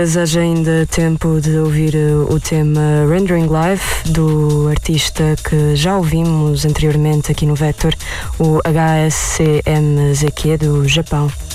Mas hoje ainda tempo de ouvir o tema Rendering Live do artista que já ouvimos anteriormente aqui no Vector, o HSCMZQ do Japão.